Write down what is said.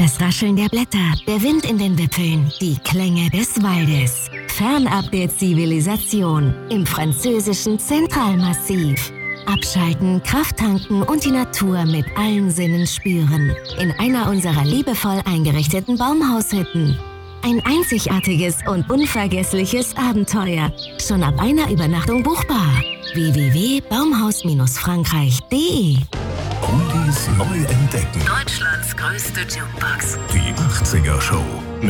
Das Rascheln der Blätter, der Wind in den Wipfeln, die Klänge des Waldes. Fernab der Zivilisation im französischen Zentralmassiv. Abschalten, Kraft tanken und die Natur mit allen Sinnen spüren. In einer unserer liebevoll eingerichteten Baumhaushütten. Ein einzigartiges und unvergessliches Abenteuer. Schon ab einer Übernachtung buchbar. www.baumhaus-frankreich.de. Oldies neu entdecken. Deutschlands größte Jukebox. Die 80er Show.